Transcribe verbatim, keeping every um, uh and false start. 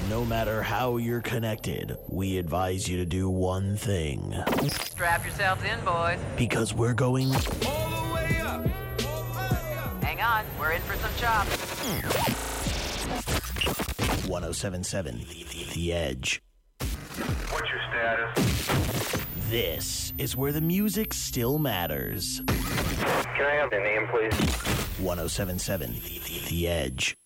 no matter how you're connected, we advise you to do one thing. Strap yourselves in, boys. Because we're going All the way up. Hang on, we're in for some chops. one oh seven point seven The Edge. What's your status? This is where the music still matters. Can I have the name, please? one oh seven point seven The Edge.